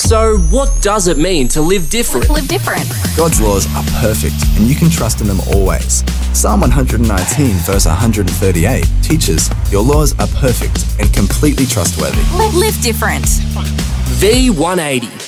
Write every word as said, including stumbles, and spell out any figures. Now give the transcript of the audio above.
So, what does it mean to live different? Live different. God's laws are perfect, and you can trust in them always. Psalm one nineteen, verse one thirty-eight teaches, "Your laws are perfect and completely trustworthy." Live different. V one eighty.